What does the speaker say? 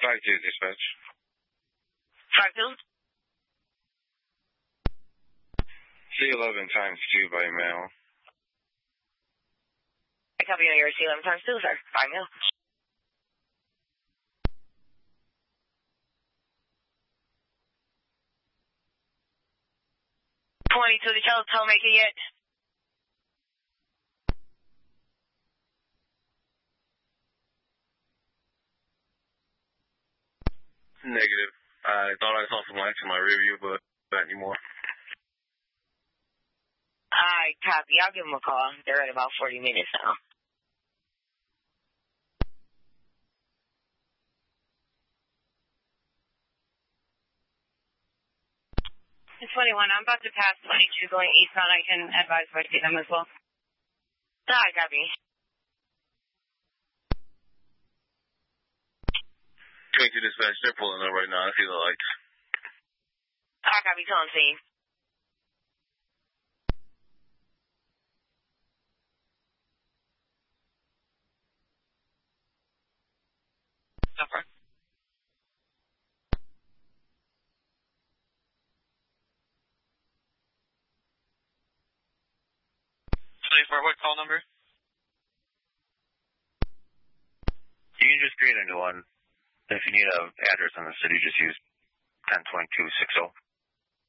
5-2, dispatch. 5-2? C11 times 2 by mail. I copy on your C11 times 2, sir. By mail. 22, did y'all tell make it yet? Negative. I thought I saw some lights in my rear view, but not anymore. I copy. I'll give them a call. They're at about 40 minutes now. It's 21. I'm about to pass 22 going eastbound. I can advise if I see them as well. I copy. 22 dispatch, they're pulling up right now. I see the lights. I copy. Tell them, see. Okay. 24, what call number? You can just create a new one. If you need an address in the city, just use 102260.